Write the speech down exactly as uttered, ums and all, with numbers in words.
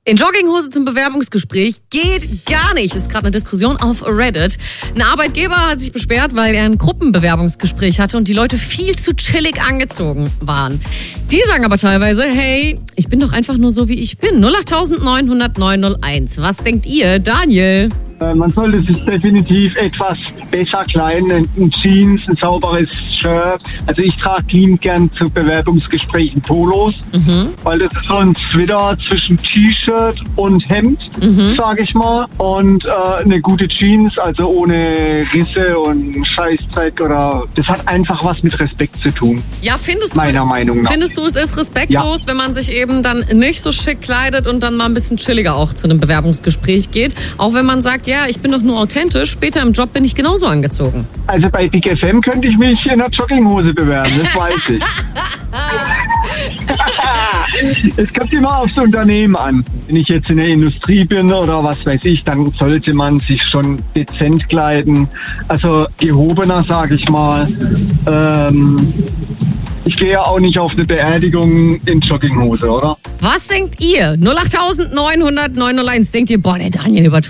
In Jogginghose zum Bewerbungsgespräch geht gar nicht, ist gerade eine Diskussion auf Reddit. Ein Arbeitgeber hat sich beschwert, weil er ein Gruppenbewerbungsgespräch hatte und die Leute viel zu chillig angezogen waren. Die sagen aber teilweise, hey, ich bin doch einfach nur so, wie ich bin. null acht neun null null neun null eins. Was denkt ihr, Daniel? Man sollte sich definitiv etwas besser kleiden, ein Jeans, ein sauberes Shirt. Also ich trage liebend gern zu Bewerbungsgesprächen Polos, mhm. weil das ist so ein Zwitter zwischen T-Shirt und Hemd, mhm. sage ich mal. Und äh, eine gute Jeans, also ohne Risse und Scheißdreck oder... Das hat einfach was mit Respekt zu tun. Ja, findest meiner du, Meinung nach. Findest du, es ist respektlos, ja. wenn man sich eben dann nicht so schick kleidet und dann mal ein bisschen chilliger auch zu einem Bewerbungsgespräch geht? Auch wenn man sagt, ja, ich bin doch nur authentisch, später im Job bin ich genauso angezogen. Also bei Big F M könnte ich mich in einer Jogginghose bewerben, das weiß ich. Es kommt immer aufs Unternehmen an. Wenn ich jetzt in der Industrie bin oder was weiß ich, dann sollte man sich schon dezent kleiden. Also gehobener, sage ich mal. Ähm, ich gehe ja auch nicht auf eine Beerdigung in Jogginghose, oder? Was denkt ihr? null acht neun null null neun null eins. Denkt ihr, boah, der Daniel übertreibt?